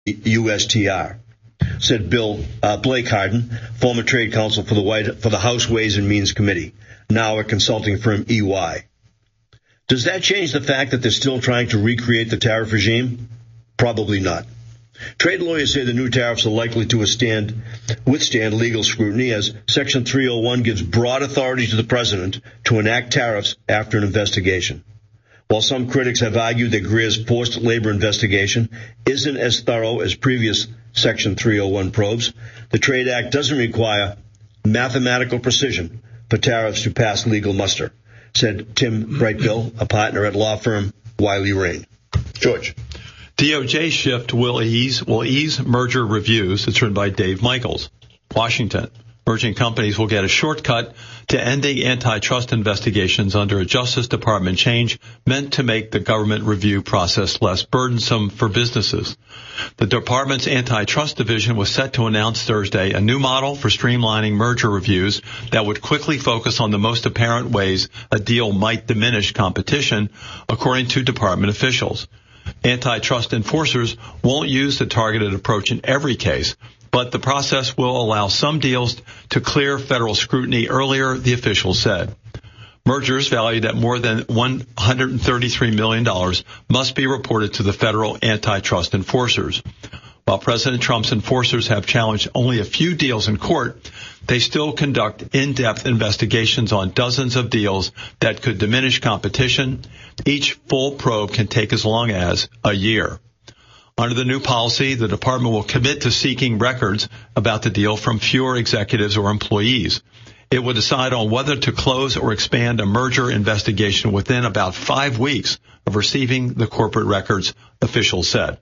USTR, said Blake Hardin, former trade counsel for the House Ways and Means Committee, now at consulting firm EY. Does that change the fact that they're still trying to recreate the tariff regime? Probably not. Trade lawyers say the new tariffs are likely to withstand legal scrutiny, as Section 301 gives broad authority to the president to enact tariffs after an investigation. While some critics have argued that Greer's forced labor investigation isn't as thorough as previous Section 301 probes, the Trade Act doesn't require mathematical precision for tariffs to pass legal muster, said Tim Brightbill, a partner at law firm Wiley Rain. George. DOJ shift will ease merger reviews. It's written by Dave Michaels. Washington. Merging companies will get a shortcut to ending antitrust investigations under a Justice Department change meant to make the government review process less burdensome for businesses. The department's antitrust division was set to announce Thursday a new model for streamlining merger reviews that would quickly focus on the most apparent ways a deal might diminish competition, according to department officials. Antitrust enforcers won't use the targeted approach in every case, but the process will allow some deals to clear federal scrutiny earlier, the officials said. Mergers valued at more than $133 million must be reported to the federal antitrust enforcers. While President Trump's enforcers have challenged only a few deals in court, they still conduct in-depth investigations on dozens of deals that could diminish competition. Each full probe can take as long as a year. Under the new policy, the department will commit to seeking records about the deal from fewer executives or employees. It will decide on whether to close or expand a merger investigation within about 5 weeks of receiving the corporate records, officials said.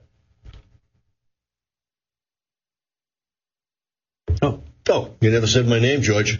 Oh, you never said my name, George.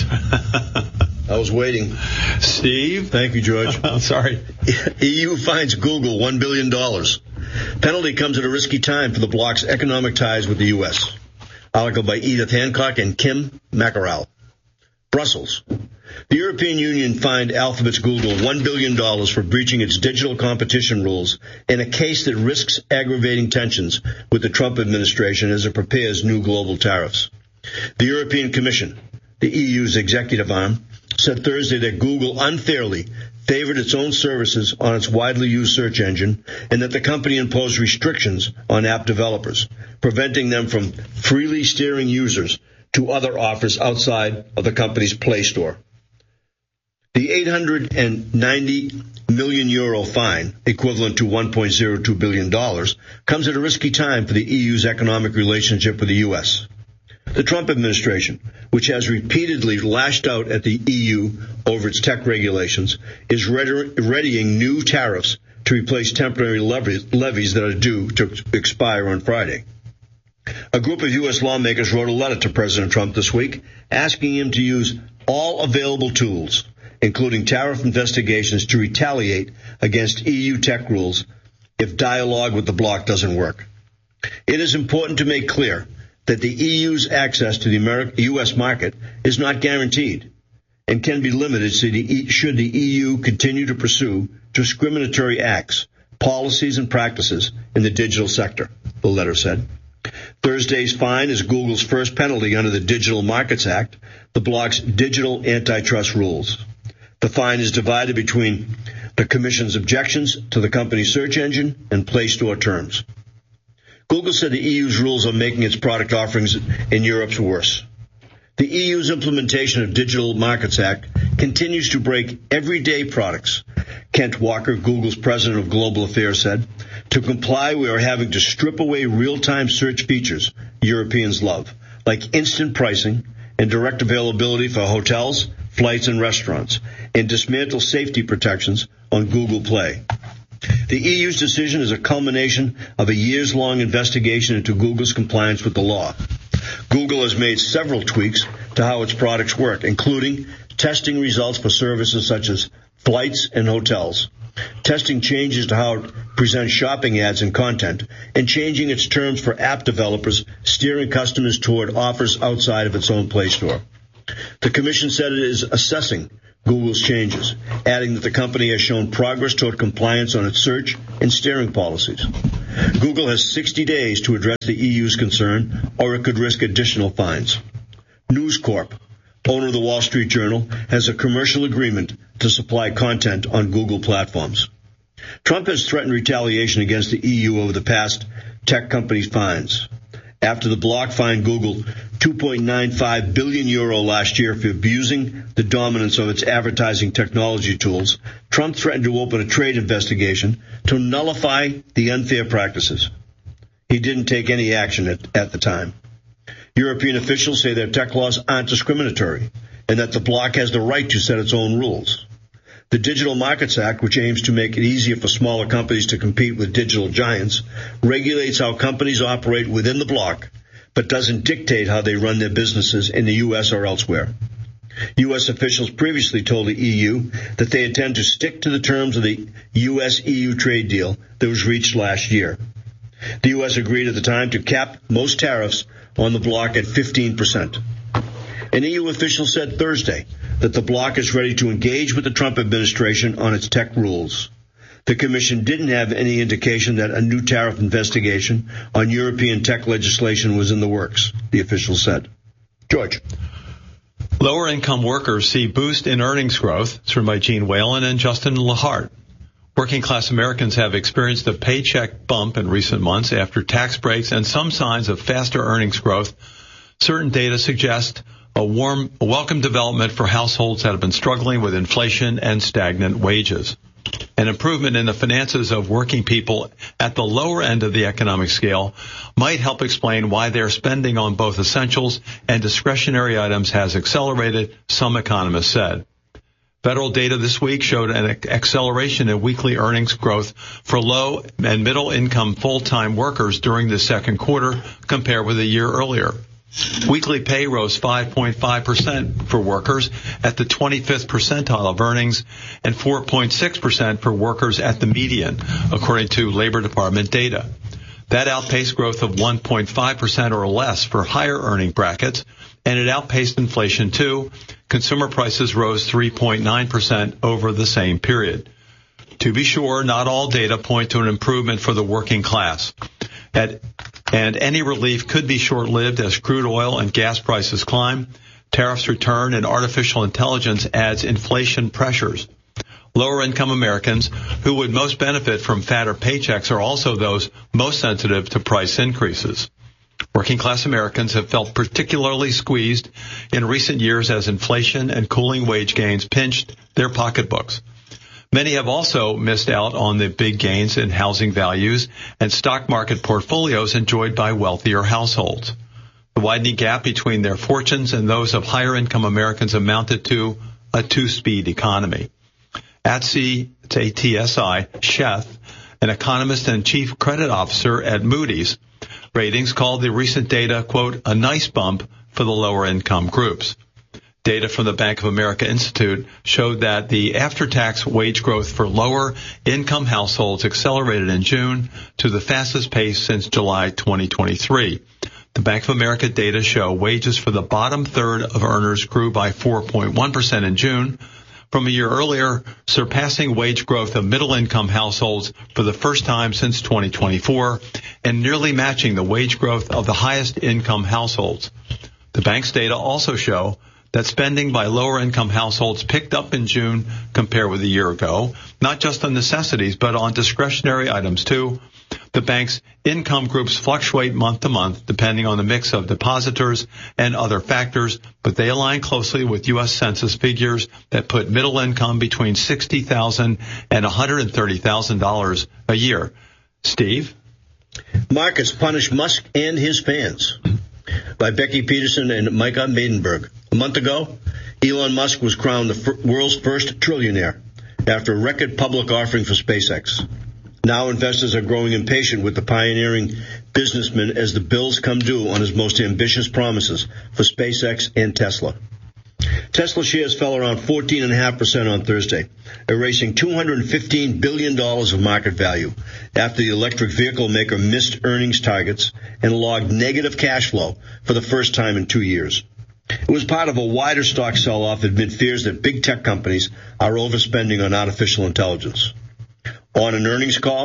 I was waiting. Steve? Thank you, George. I'm sorry. EU fines Google $1 billion. Penalty comes at a risky time for the bloc's economic ties with the U.S. Article by Edith Hancock and Kim Mackerel. Brussels. The European Union fined Alphabet's Google $1 billion for breaching its digital competition rules in a case that risks aggravating tensions with the Trump administration as it prepares new global tariffs. The European Commission, the EU's executive arm, said Thursday that Google unfairly favored its own services on its widely used search engine and that the company imposed restrictions on app developers, preventing them from freely steering users to other offers outside of the company's Play Store. The €890 million fine, equivalent to $1.02 billion, comes at a risky time for the EU's economic relationship with the U.S. The Trump administration, which has repeatedly lashed out at the EU over its tech regulations, is readying new tariffs to replace temporary levies that are due to expire on Friday. A group of U.S. lawmakers wrote a letter to President Trump this week asking him to use all available tools, including tariff investigations, to retaliate against EU tech rules if dialogue with the bloc doesn't work. It is important to make clear that the EU's access to the U.S. market is not guaranteed and can be limited should the EU continue to pursue discriminatory acts, policies, and practices in the digital sector, the letter said. Thursday's fine is Google's first penalty under the Digital Markets Act, the bloc's digital antitrust rules. The fine is divided between the Commission's objections to the company's search engine and Play Store terms. Google said the EU's rules are making its product offerings in Europe worse. The EU's implementation of Digital Markets Act continues to break everyday products, Kent Walker, Google's president of global affairs, said. To comply, we are having to strip away real-time search features Europeans love, like instant pricing and direct availability for hotels, flights, and restaurants, and dismantle safety protections on Google Play. The EU's decision is a culmination of a years-long investigation into Google's compliance with the law. Google has made several tweaks to how its products work, including testing results for services such as flights and hotels, testing changes to how it presents shopping ads and content, and changing its terms for app developers, steering customers toward offers outside of its own Play Store. The Commission said it is assessing Google's changes, adding that the company has shown progress toward compliance on its search and steering policies. Google has 60 days to address the EU's concern, or it could risk additional fines. News Corp, owner of the Wall Street Journal, has a commercial agreement to supply content on Google platforms. Trump has threatened retaliation against the EU over the past tech company's fines. After the bloc fined Google €2.95 billion last year for abusing the dominance of its advertising technology tools, Trump threatened to open a trade investigation to nullify the unfair practices. He didn't take any action at the time. European officials say their tech laws aren't discriminatory and that the bloc has the right to set its own rules. The Digital Markets Act, which aims to make it easier for smaller companies to compete with digital giants, regulates how companies operate within the bloc, but doesn't dictate how they run their businesses in the U.S. or elsewhere. U.S. officials previously told the EU that they intend to stick to the terms of the U.S.-EU trade deal that was reached last year. The U.S. agreed at the time to cap most tariffs on the bloc at 15%. An EU official said Thursday that the bloc is ready to engage with the Trump administration on its tech rules. The Commission didn't have any indication that a new tariff investigation on European tech legislation was in the works, the official said. George. Lower-income workers see boost in earnings growth. It's written by Gene Whalen and Justin Lahart. Working-class Americans have experienced a paycheck bump in recent months after tax breaks and some signs of faster earnings growth. Certain data suggest a welcome development for households that have been struggling with inflation and stagnant wages. An improvement in the finances of working people at the lower end of the economic scale might help explain why their spending on both essentials and discretionary items has accelerated, some economists said. Federal data this week showed an acceleration in weekly earnings growth for low and middle income full-time workers during the second quarter compared with a year earlier. Weekly pay rose 5.5% for workers at the 25th percentile of earnings and 4.6% for workers at the median, according to Labor Department data. That outpaced growth of 1.5% or less for higher earning brackets, and it outpaced inflation too. Consumer prices rose 3.9% over the same period. To be sure, not all data point to an improvement for the working class. And any relief could be short-lived as crude oil and gas prices climb, tariffs return, and artificial intelligence adds inflation pressures. Lower-income Americans who would most benefit from fatter paychecks are also those most sensitive to price increases. Working-class Americans have felt particularly squeezed in recent years as inflation and cooling wage gains pinched their pocketbooks. Many have also missed out on the big gains in housing values and stock market portfolios enjoyed by wealthier households. The widening gap between their fortunes and those of higher-income Americans amounted to a two-speed economy. At TSI, Sheth, an economist and chief credit officer at Moody's Ratings, called the recent data, quote, a nice bump for the lower-income groups. Data from the Bank of America Institute showed that the after-tax wage growth for lower-income households accelerated in June to the fastest pace since July 2023. The Bank of America data show wages for the bottom third of earners grew by 4.1% in June, from a year earlier, surpassing wage growth of middle-income households for the first time since 2024, and nearly matching the wage growth of the highest-income households. The bank's data also show that spending by lower-income households picked up in June compared with a year ago, not just on necessities, but on discretionary items, too. The bank's income groups fluctuate month to month, depending on the mix of depositors and other factors, but they align closely with U.S. Census figures that put middle income between $60,000 and $130,000 a year. Steve? Markets punish Musk and his fans. By Becky Peterson and Micah Maidenberg. A month ago, Elon Musk was crowned the world's first trillionaire after a record public offering for SpaceX. Now investors are growing impatient with the pioneering businessman as the bills come due on his most ambitious promises for SpaceX and Tesla. Tesla shares fell around 14.5% on Thursday, erasing $215 billion of market value after the electric vehicle maker missed earnings targets and logged negative cash flow for the first time in 2 years. It was part of a wider stock sell-off amid fears that big tech companies are overspending on artificial intelligence. On an earnings call,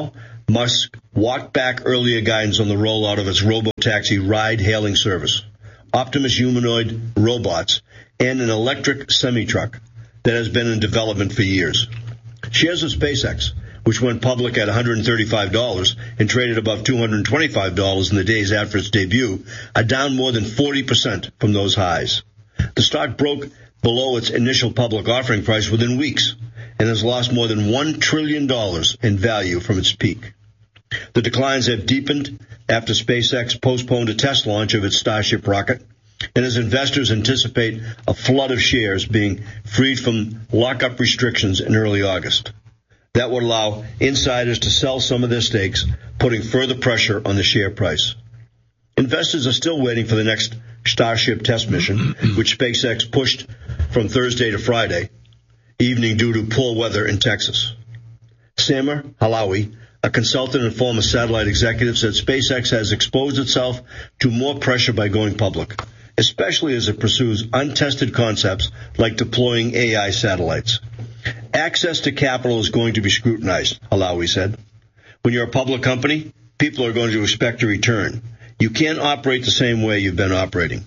Musk walked back earlier guidance on the rollout of its robo-taxi ride-hailing service, Optimus humanoid robots, and an electric semi-truck that has been in development for years. Shares of SpaceX, which went public at $135 and traded above $225 in the days after its debut, are down more than 40% from those highs. The stock broke below its initial public offering price within weeks and has lost more than $1 trillion in value from its peak. The declines have deepened after SpaceX postponed a test launch of its Starship rocket, and as investors anticipate a flood of shares being freed from lockup restrictions in early August. That would allow insiders to sell some of their stakes, putting further pressure on the share price. Investors are still waiting for the next Starship test mission, which SpaceX pushed from Thursday to Friday evening due to poor weather in Texas. Samir Halawi, a consultant and former satellite executive, said SpaceX has exposed itself to more pressure by going public, especially as it pursues untested concepts like deploying AI satellites. Access to capital is going to be scrutinized, Halawi said. When you're a public company, people are going to expect a return. You can't operate the same way you've been operating.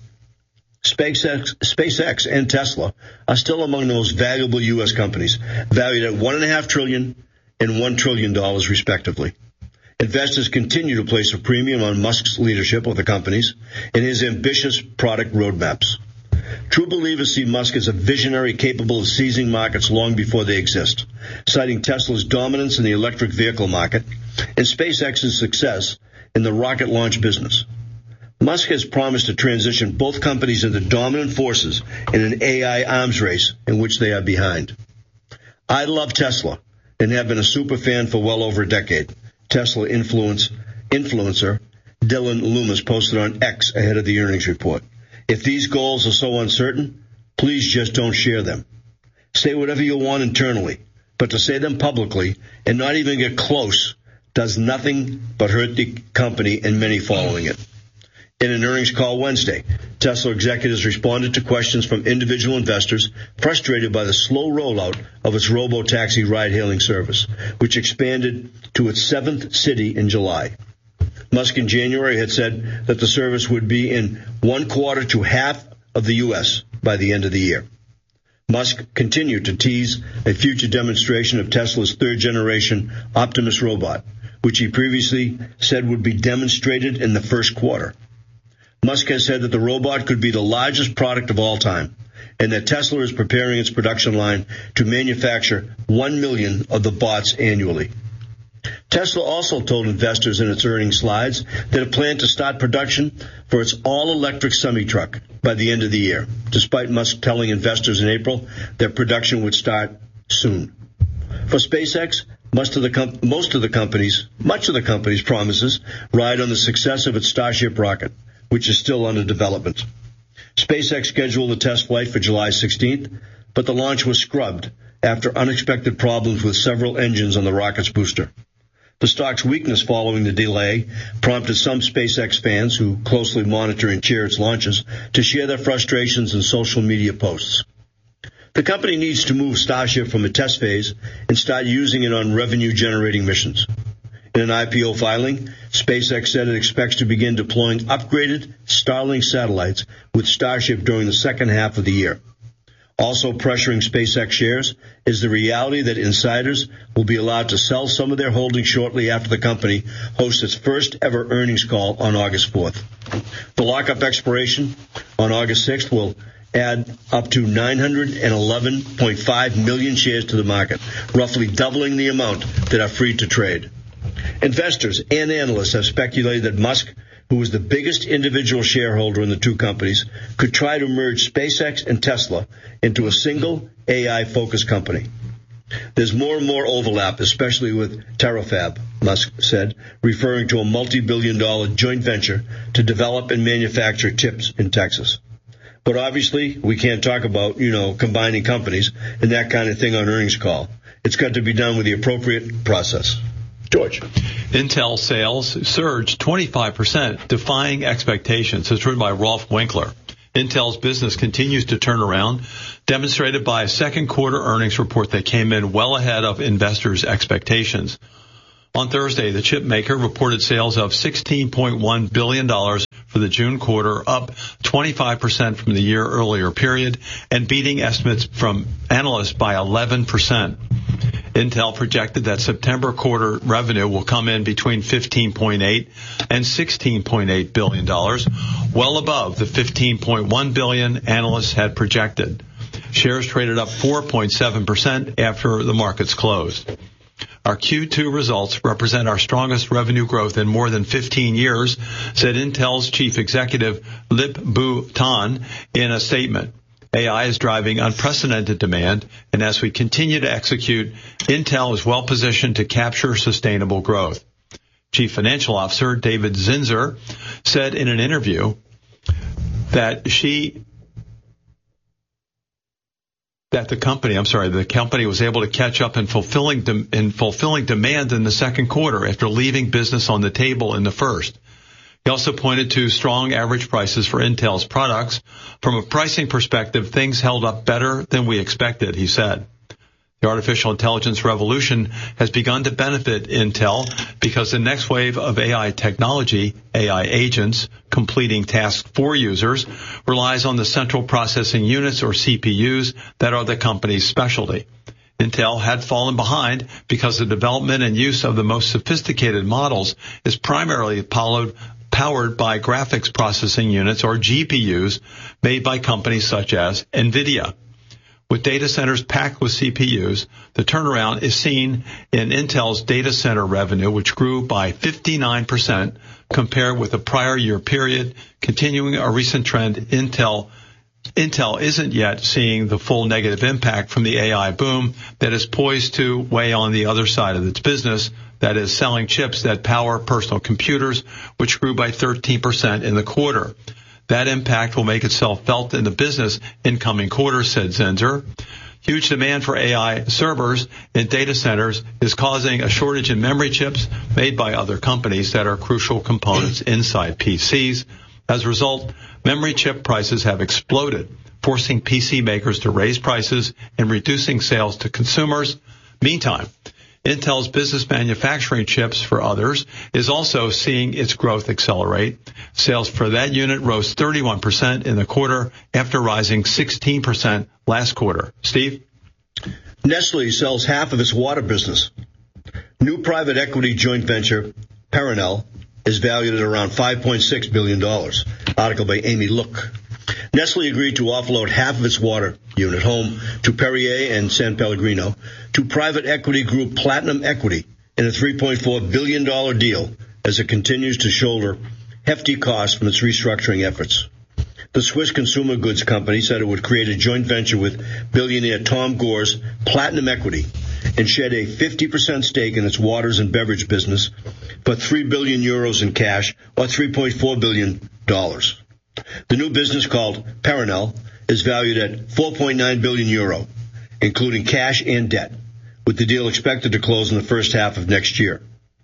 SpaceX and Tesla are still among the most valuable U.S. companies, valued at $1.5 trillion and $1 trillion, respectively. Investors continue to place a premium on Musk's leadership of the companies and his ambitious product roadmaps. True believers see Musk as a visionary capable of seizing markets long before they exist, citing Tesla's dominance in the electric vehicle market and SpaceX's success in the rocket launch business. Musk has promised to transition both companies into dominant forces in an AI arms race in which they are behind. I love Tesla and have been a super fan for well over a decade, Tesla influencer Dylan Loomis posted on X ahead of the earnings report. If these goals are so uncertain, please just don't share them. Say whatever you want internally, but to say them publicly and not even get close does nothing but hurt the company and many following it. In an earnings call Wednesday, Tesla executives responded to questions from individual investors frustrated by the slow rollout of its robo-taxi ride-hailing service, which expanded to its 7th city in July. Musk in January had said that the service would be in 1/4 to half of the U.S. by the end of the year. Musk continued to tease a future demonstration of Tesla's 3rd-generation Optimus robot, which he previously said would be demonstrated in the first quarter. Musk has said that the robot could be the largest product of all time, and that Tesla is preparing its production line to manufacture 1 million of the bots annually. Tesla also told investors in its earnings slides that it planned to start production for its all-electric semi-truck by the end of the year, despite Musk telling investors in April that production would start soon. For SpaceX, much of the company's promises ride on the success of its Starship rocket, which is still under development. SpaceX scheduled a test flight for July 16th, but the launch was scrubbed after unexpected problems with several engines on the rocket's booster. The stock's weakness following the delay prompted some SpaceX fans who closely monitor and cheer its launches to share their frustrations in social media posts. The company needs to move Starship from a test phase and start using it on revenue-generating missions. In an IPO filing, SpaceX said it expects to begin deploying upgraded Starlink satellites with Starship during the second half of the year. Also pressuring SpaceX shares is the reality that insiders will be allowed to sell some of their holdings shortly after the company hosts its first ever earnings call on August 4th. The lockup expiration on August 6th will add up to 911.5 million shares to the market, roughly doubling the amount that are free to trade. Investors and analysts have speculated that Musk, who is the biggest individual shareholder in the two companies, could try to merge SpaceX and Tesla into a single AI-focused company. There's more and more overlap, especially with Terafab, Musk said, referring to a multi-billion-dollar joint venture to develop and manufacture chips in Texas. But obviously, we can't talk about, combining companies and that kind of thing on earnings call. It's got to be done with the appropriate process. George. Intel sales surged 25%, defying expectations. It's written by Rolf Winkler. Intel's business continues to turn around, demonstrated by a second quarter earnings report that came in well ahead of investors' expectations. On Thursday, the chip maker reported sales of $16.1 billion for the June quarter, up 25% from the year earlier period, and beating estimates from analysts by 11%. Intel projected that September quarter revenue will come in between $15.8 and $16.8 billion, well above the $15.1 billion analysts had projected. Shares traded up 4.7% after the markets closed. Our Q2 results represent our strongest revenue growth in more than 15 years, said Intel's chief executive Lip-Bu Tan in a statement. AI is driving unprecedented demand, and as we continue to execute, Intel is well positioned to capture sustainable growth. Chief Financial Officer David Zinsner said in an interview that the company was able to catch up in fulfilling demand in the second quarter after leaving business on the table in the first. He also pointed to strong average prices for Intel's products. From a pricing perspective, things held up better than we expected, he said. The artificial intelligence revolution has begun to benefit Intel because the next wave of AI technology, AI agents, completing tasks for users, relies on the central processing units, or CPUs, that are the company's specialty. Intel had fallen behind because the development and use of the most sophisticated models is primarily powered by graphics processing units, or GPUs, made by companies such as NVIDIA. With data centers packed with CPUs, the turnaround is seen in Intel's data center revenue, which grew by 59% compared with the prior year period, continuing a recent trend. Intel isn't yet seeing the full negative impact from the AI boom that is poised to weigh on the other side of its business, that is selling chips that power personal computers, which grew by 13% in the quarter. That impact will make itself felt in the business in coming quarters, said Zinsner. Huge demand for AI servers in data centers is causing a shortage in memory chips made by other companies that are crucial components inside PCs. As a result, memory chip prices have exploded, forcing PC makers to raise prices and reducing sales to consumers. Meantime, Intel's business manufacturing chips for others is also seeing its growth accelerate. Sales for that unit rose 31% in the quarter after rising 16% last quarter. Steve? Nestle sells half of its water business. New private equity joint venture, Paranel, is valued at around $5.6 billion. Article by Amy Look. Nestle agreed to offload half of its water unit, home to Perrier and San Pellegrino, to private equity group Platinum Equity in a $3.4 billion deal as it continues to shoulder hefty costs from its restructuring efforts. The Swiss consumer goods company said it would create a joint venture with billionaire Tom Gore's Platinum Equity and shed a 50% stake in its waters and beverage business for €3 billion in cash, or $3.4 billion. The new business, called Paranel, is valued at €4.9 billion, including cash and debt, with the deal expected to close in the first half of next year.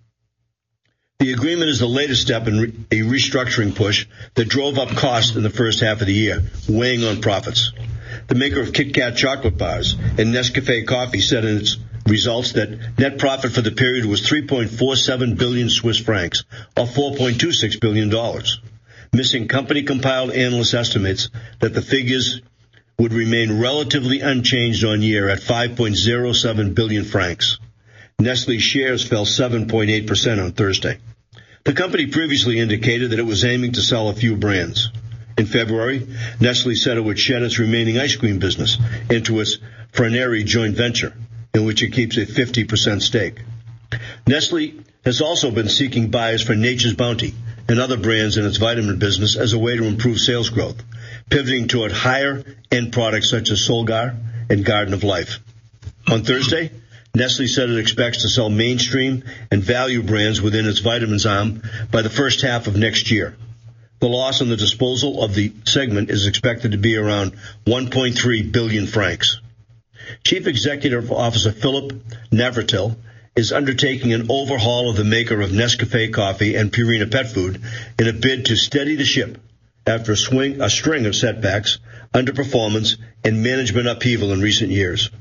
The agreement is the latest step in a restructuring push that drove up costs in the first half of the year, weighing on profits. The maker of Kit Kat chocolate bars and Nescafé coffee said in its results that net profit for the period was 3.47 billion Swiss francs, or $4.26 billion. Missing company-compiled analyst estimates that the figures would remain relatively unchanged on year at 5.07 billion francs. Nestle shares fell 7.8% on Thursday. The company previously indicated that it was aiming to sell a few brands. In February, Nestle said it would shed its remaining ice cream business into its Froneri joint venture, in which it keeps a 50% stake. Nestle has also been seeking buyers for Nature's Bounty and other brands in its vitamin business as a way to improve sales growth, pivoting toward higher-end products such as Solgar and Garden of Life. On Thursday, Nestle said it expects to sell mainstream and value brands within its vitamins arm by the first half of next year. The loss on the disposal of the segment is expected to be around 1.3 billion francs. Chief Executive Officer Philip Navratil is undertaking an overhaul of the maker of Nescafé coffee and Purina pet food in a bid to steady the ship after a string of setbacks, underperformance, and management upheaval in recent years.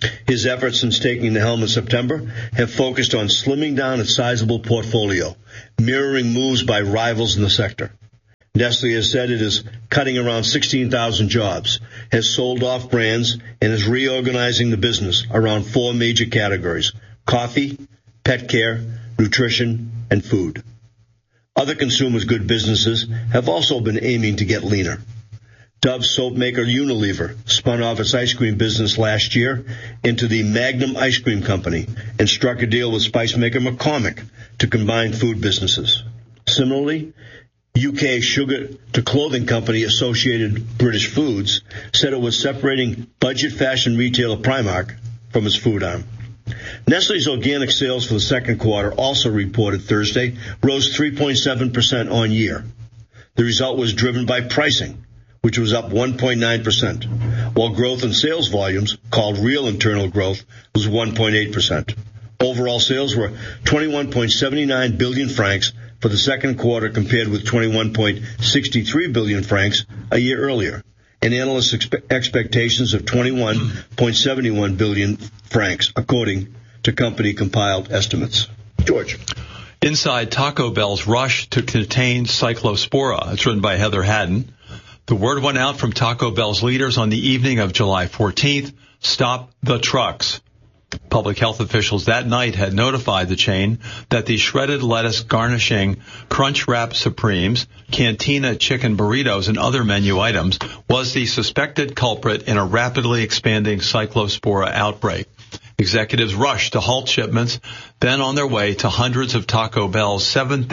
His efforts since taking the helm in September have focused on slimming down its sizable portfolio, mirroring moves by rivals in the sector. Nestle has said it is cutting around 16,000 jobs, has sold off brands, and is reorganizing the business around 4 major categories: coffee, pet care, nutrition, and food. Other consumer goods businesses have also been aiming to get leaner. Dove soap maker Unilever spun off its ice cream business last year into the Magnum Ice Cream Company and struck a deal with spice maker McCormick to combine food businesses. Similarly, UK sugar-to-clothing company Associated British Foods said it was separating budget fashion retailer Primark from its food arm. Nestle's organic sales for the second quarter, also reported Thursday, rose 3.7% on year. The result was driven by pricing, which was up 1.9%, while growth in sales volumes, called real internal growth, was 1.8%. Overall sales were 21.79 billion francs for the second quarter, compared with 21.63 billion francs a year earlier, and analysts' expectations of 21.71 billion francs, according to company-compiled estimates. George. Inside Taco Bell's rush to contain Cyclospora. It's written by Heather Haddon. The word went out from Taco Bell's leaders on the evening of July 14th, stop the trucks. Public health officials that night had notified the chain that the shredded lettuce garnishing Crunch Wrap Supremes, Cantina chicken burritos, and other menu items was the suspected culprit in a rapidly expanding Cyclospora outbreak. Executives rushed to halt shipments, then on their way to hundreds of Taco Bell's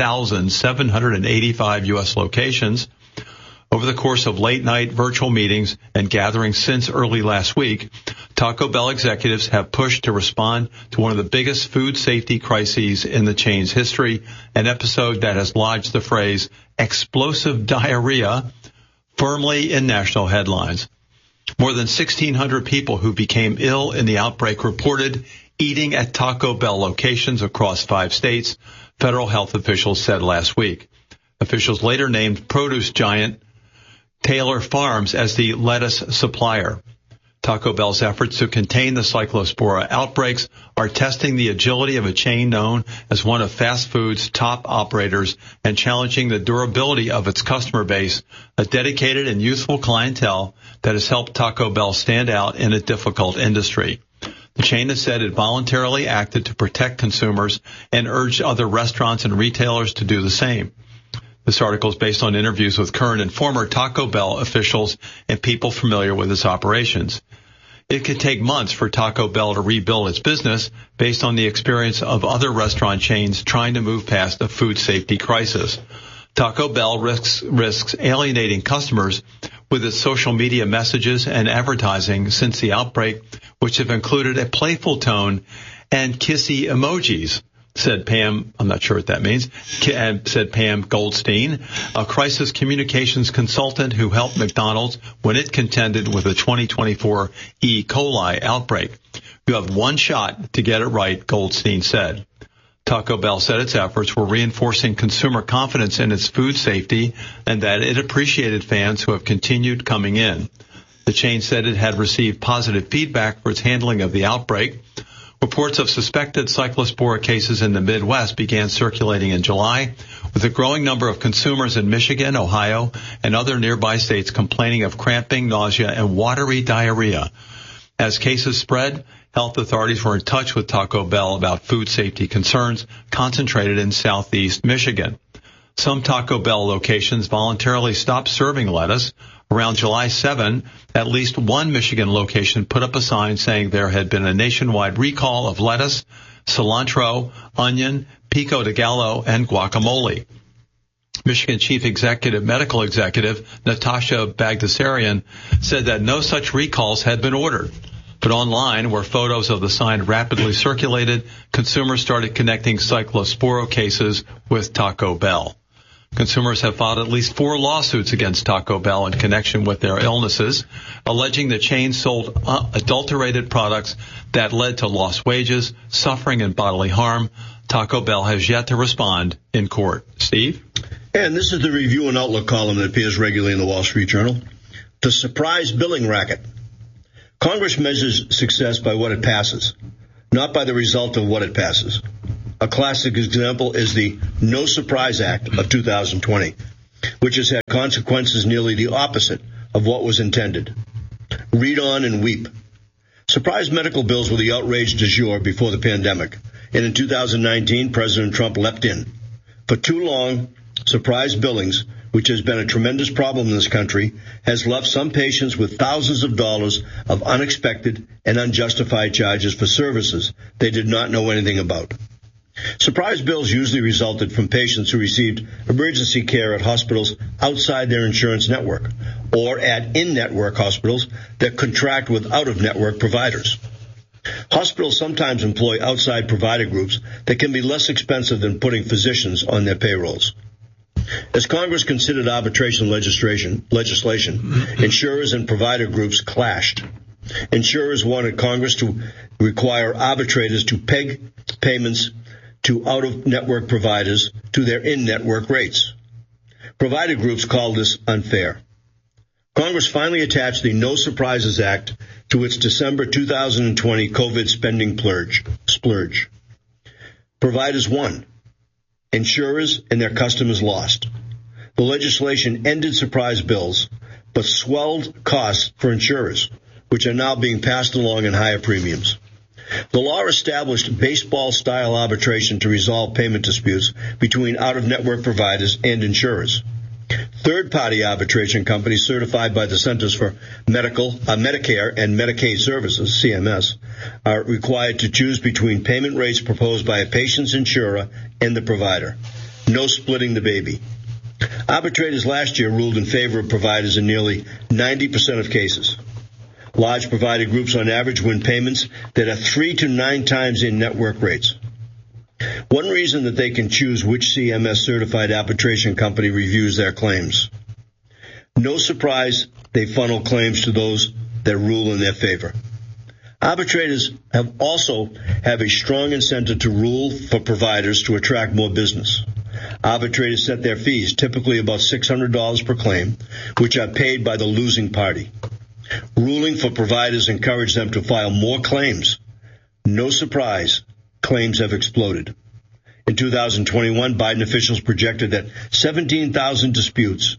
7,785 U.S. locations. Over the course of late-night virtual meetings and gatherings since early last week, Taco Bell executives have pushed to respond to one of the biggest food safety crises in the chain's history, an episode that has lodged the phrase explosive diarrhea firmly in national headlines. More than 1,600 people who became ill in the outbreak reported eating at Taco Bell locations across 5 states, federal health officials said last week. Officials later named produce giant Taylor Farms as the lettuce supplier. Taco Bell's efforts to contain the Cyclospora outbreaks are testing the agility of a chain known as one of fast food's top operators and challenging the durability of its customer base, a dedicated and youthful clientele that has helped Taco Bell stand out in a difficult industry. The chain has said it voluntarily acted to protect consumers and urged other restaurants and retailers to do the same. This article is based on interviews with current and former Taco Bell officials and people familiar with its operations. It could take months for Taco Bell to rebuild its business based on the experience of other restaurant chains trying to move past a food safety crisis. Taco Bell risks alienating customers with its social media messages and advertising since the outbreak, which have included a playful tone and kissy emojis, said Pam, I'm not sure what that means, said Pam Goldstein, a crisis communications consultant who helped McDonald's when it contended with the 2024 E. coli outbreak. You have one shot to get it right, Goldstein said. Taco Bell said its efforts were reinforcing consumer confidence in its food safety and that it appreciated fans who have continued coming in. The chain said it had received positive feedback for its handling of the outbreak. Reports of suspected Cyclospora cases in the Midwest began circulating in July, with a growing number of consumers in Michigan, Ohio, and other nearby states complaining of cramping, nausea, and watery diarrhea. As cases spread, health authorities were in touch with Taco Bell about food safety concerns concentrated in southeast Michigan. Some Taco Bell locations voluntarily stopped serving lettuce. Around July 7, at least one Michigan location put up a sign saying there had been a nationwide recall of lettuce, cilantro, onion, pico de gallo, and guacamole. Michigan Chief Medical Executive Natasha Bagdasarian said that no such recalls had been ordered. But online, where photos of the sign rapidly circulated, consumers started connecting Cyclospora cases with Taco Bell. Consumers have filed at least 4 lawsuits against Taco Bell in connection with their illnesses, alleging the chain sold adulterated products that led to lost wages, suffering, and bodily harm. Taco Bell has yet to respond in court. Steve? And this is the review and outlook column that appears regularly in the Wall Street Journal. The surprise billing racket. Congress measures success by what it passes, not by the result of what it passes. A classic example is the No Surprise Act of 2020, which has had consequences nearly the opposite of what was intended. Read on and weep. Surprise medical bills were the outrage du jour before the pandemic, and in 2019, President Trump leapt in. For too long, surprise billings, which has been a tremendous problem in this country, has left some patients with thousands of dollars of unexpected and unjustified charges for services they did not know anything about. Surprise bills usually resulted from patients who received emergency care at hospitals outside their insurance network or at in-network hospitals that contract with out-of-network providers. Hospitals sometimes employ outside provider groups that can be less expensive than putting physicians on their payrolls. As Congress considered arbitration legislation, insurers and provider groups clashed. Insurers wanted Congress to require arbitrators to peg payments to out-of-network providers to their in-network rates. Provider groups called this unfair. Congress finally attached the No Surprises Act to its December 2020 COVID spending splurge. Providers won. Insurers and their customers lost. The legislation ended surprise bills, but swelled costs for insurers, which are now being passed along in higher premiums. The law established baseball-style arbitration to resolve payment disputes between out-of-network providers and insurers. Third-party arbitration companies certified by the Centers for Medicare and Medicaid Services, CMS, are required to choose between payment rates proposed by a patient's insurer and the provider. No splitting the baby. Arbitrators last year ruled in favor of providers in nearly 90% of cases. Large provider groups on average win payments that are 3 to 9 times in-network rates. One reason that they can choose which CMS-certified arbitration company reviews their claims. No surprise, they funnel claims to those that rule in their favor. Arbitrators have a strong incentive to rule for providers to attract more business. Arbitrators set their fees, typically about $600 per claim, which are paid by the losing party. Ruling for providers encourage them to file more claims. No surprise, claims have exploded. In 2021, Biden officials projected that 17,000 disputes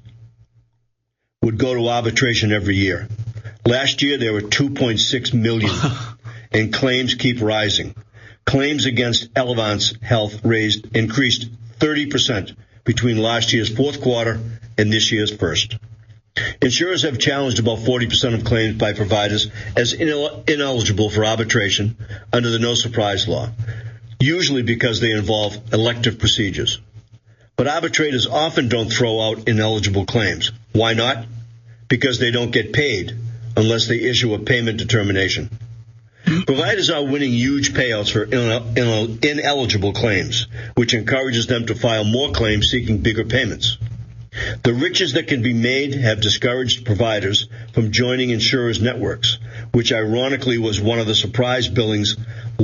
would go to arbitration every year. Last year, there were 2.6 million, and claims keep rising. Claims against Elevance Health increased 30% between last year's fourth quarter and this year's first. Insurers have challenged about 40% of claims by providers as ineligible for arbitration under the No Surprise Law, usually because they involve elective procedures. But arbitrators often don't throw out ineligible claims. Why not? Because they don't get paid unless they issue a payment determination. Providers are winning huge payouts for ineligible claims, which encourages them to file more claims seeking bigger payments. The riches that can be made have discouraged providers from joining insurers' networks, which ironically was one of the surprise billings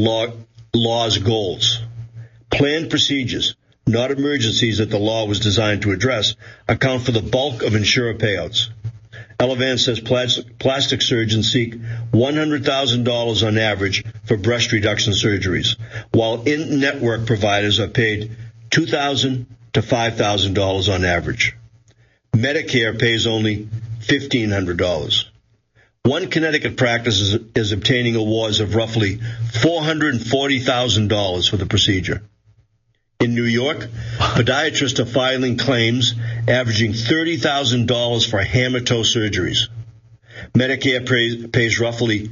law's goals. Planned procedures, not emergencies that the law was designed to address, account for the bulk of insurer payouts. Elevance says plastic surgeons seek $100,000 on average for breast reduction surgeries, while in-network providers are paid $2,000 to $5,000 on average. Medicare pays only $1,500. One Connecticut practice is obtaining awards of roughly $440,000 for the procedure. In New York, podiatrists are filing claims averaging $30,000 for hammer toe surgeries. Medicare pays roughly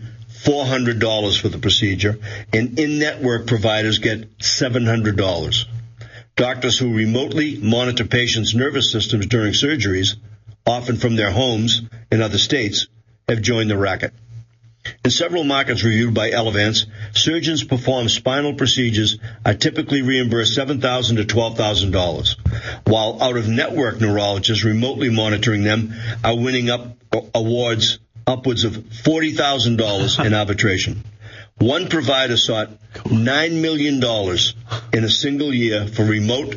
$400 for the procedure, and in-network providers get $700. Doctors who remotely monitor patients' nervous systems during surgeries, often from their homes in other states, have joined the racket. In several markets reviewed by Elevance, surgeons perform spinal procedures are typically reimbursed $7,000 to $12,000, while out-of-network neurologists remotely monitoring them are winning awards upwards of $40,000 in arbitration. One provider sought $9 million in a single year for remote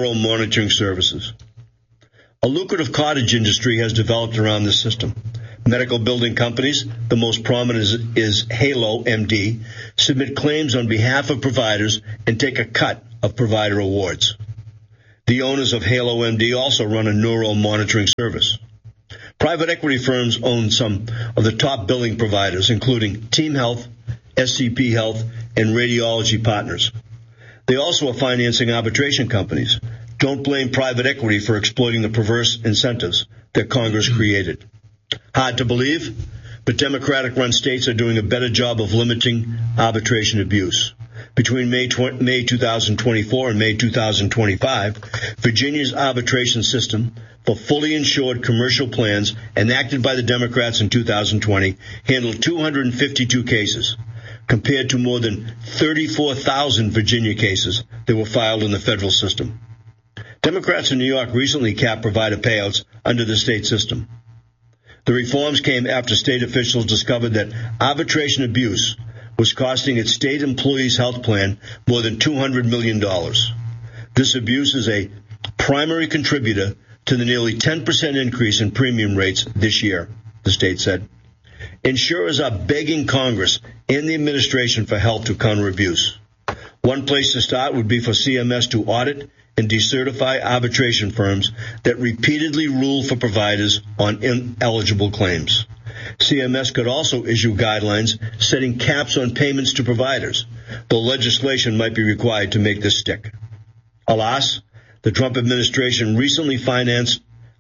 neuromonitoring services. A lucrative cottage industry has developed around this system. Medical building companies, the most prominent is Halo MD, submit claims on behalf of providers and take a cut of provider awards. The owners of Halo MD also run a neuro monitoring service. Private equity firms own some of the top billing providers, including Team Health, SCP Health, and Radiology Partners. They also are financing arbitration companies. Don't blame private equity for exploiting the perverse incentives that Congress created. Hard to believe, but Democratic-run states are doing a better job of limiting arbitration abuse. Between May 2024 and May 2025, Virginia's arbitration system for fully insured commercial plans enacted by the Democrats in 2020 handled 252 cases, compared to more than 34,000 Virginia cases that were filed in the federal system. Democrats in New York recently capped provider payouts under the state system. The reforms came after state officials discovered that arbitration abuse was costing its state employees' health plan more than $200 million. This abuse is a primary contributor to the nearly 10% increase in premium rates this year, the state said. Insurers are begging Congress and the administration for help to counter abuse. One place to start would be for CMS to audit and decertify arbitration firms that repeatedly rule for providers on ineligible claims. CMS could also issue guidelines setting caps on payments to providers, though legislation might be required to make this stick. Alas, the Trump administration recently finalized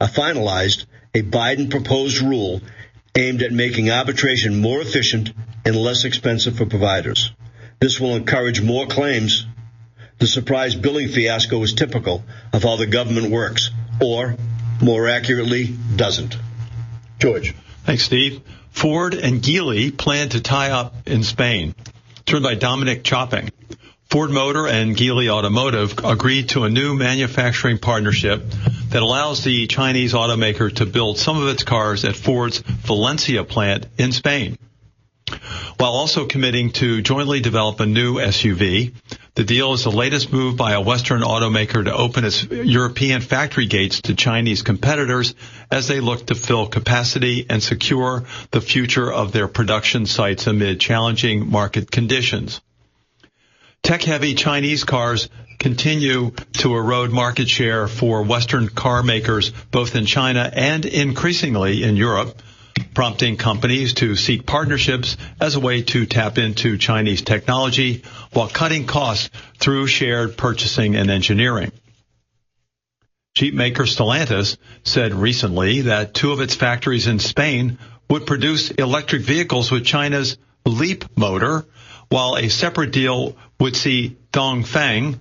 a Biden-proposed rule aimed at making arbitration more efficient and less expensive for providers. This will encourage more claims. The surprise billing fiasco is typical of how the government works, or, more accurately, doesn't. George. Thanks, Steve. Ford and Geely plan to tie up in Spain. It's written by Dominic Chopping. Ford Motor and Geely Automotive agreed to a new manufacturing partnership that allows the Chinese automaker to build some of its cars at Ford's Valencia plant in Spain, while also committing to jointly develop a new SUV. The deal is the latest move by a Western automaker to open its European factory gates to Chinese competitors as they look to fill capacity and secure the future of their production sites amid challenging market conditions. Tech-heavy Chinese cars continue to erode market share for Western car makers both in China and increasingly in Europe, prompting companies to seek partnerships as a way to tap into Chinese technology while cutting costs through shared purchasing and engineering. Jeep maker Stellantis said recently that two of its factories in Spain would produce electric vehicles with China's Leap motor, while a separate deal would see Dongfeng,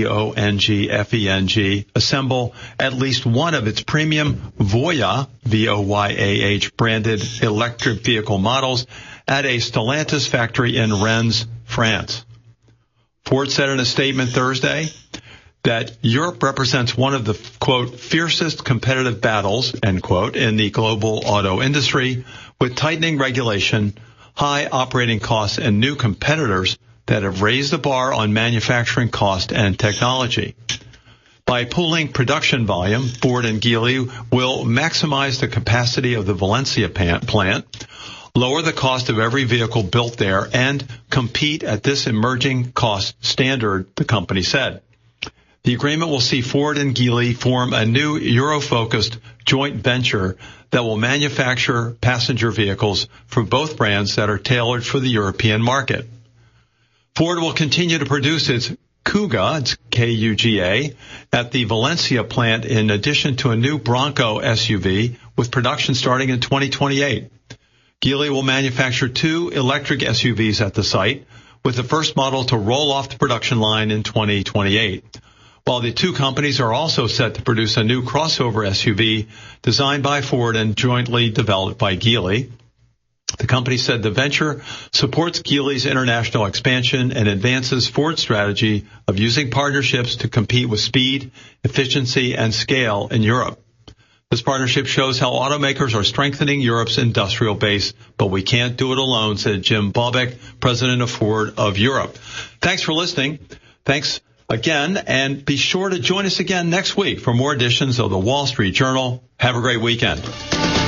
Dongfeng, assemble at least one of its premium Voyah, Voyah, branded electric vehicle models at a Stellantis factory in Rennes, France. Ford said in a statement Thursday that Europe represents one of the, quote, fiercest competitive battles, end quote, in the global auto industry, with tightening regulation, high operating costs, and new competitors that have raised the bar on manufacturing cost and technology. By pooling production volume, Ford and Geely will maximize the capacity of the Valencia plant, lower the cost of every vehicle built there, and compete at this emerging cost standard, the company said. The agreement will see Ford and Geely form a new Euro-focused joint venture that will manufacture passenger vehicles for both brands that are tailored for the European market. Ford will continue to produce its Kuga, it's K-U-G-A, at the Valencia plant in addition to a new Bronco SUV with production starting in 2028. Geely will manufacture two electric SUVs at the site, with the first model to roll off the production line in 2028. While the two companies are also set to produce a new crossover SUV designed by Ford and jointly developed by Geely. The company said the venture supports Geely's international expansion and advances Ford's strategy of using partnerships to compete with speed, efficiency, and scale in Europe. This partnership shows how automakers are strengthening Europe's industrial base, but we can't do it alone, said Jim Baubeck, president of Ford of Europe. Thanks for listening. Thanks again, and be sure to join us again next week for more editions of the Wall Street Journal. Have a great weekend.